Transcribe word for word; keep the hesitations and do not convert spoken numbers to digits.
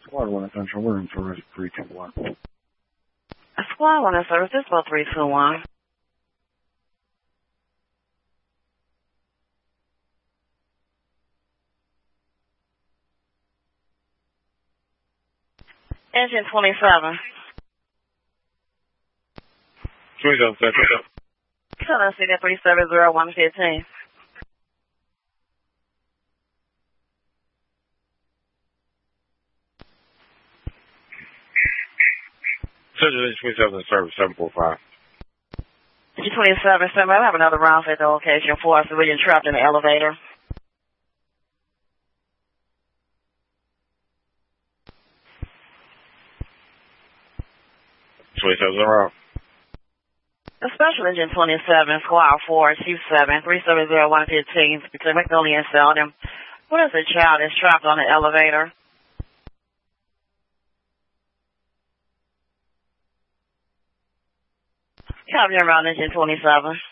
Squad one Central, we're in service three two one. Squad one in service, this is about three two one. Engine twenty-seven. twenty-seven Central. Tell us at three seven zero one fifteen. Central twenty-seven service seven four five. Engine twenty-seven, seven, I have another round at the location for a civilian trapped in the elevator. twenty-seven zero. A special engine twenty-seven, squad four two seven, three seven zero one fifteen, between Magnolia and Selden. What is the child that's trapped on the elevator? Copy around engine twenty-seven.